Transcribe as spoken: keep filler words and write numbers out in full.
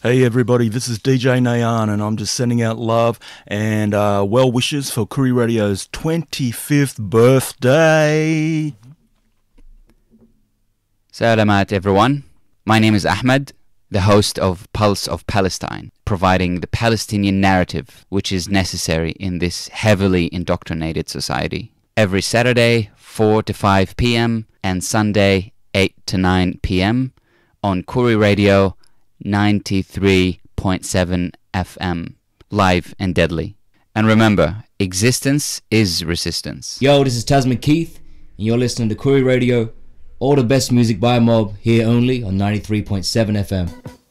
Hey everybody, this is D J Nayan and I'm just sending out love and uh, well wishes for Koori Radio's twenty-fifth birthday. Salamat everyone. My name is Ahmed, the host of Pulse of Palestine, providing the Palestinian narrative which is necessary in this heavily indoctrinated society. Every Saturday, four to five p.m. and Sunday, eight to nine p.m. on Koori Radio ninety-three point seven F M, live and deadly. And remember, existence is resistance. Yo, this is Tasman Keith, and you're listening to Koori Radio. All the best music by Mob, here only on ninety-three point seven F M.